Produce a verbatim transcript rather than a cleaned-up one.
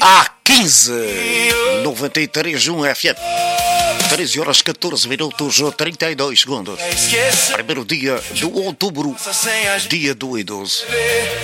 A quinze, noventa e três ponto um F M. treze horas catorze minutos trinta e dois segundos. Primeiro dia do outubro, dia do idoso.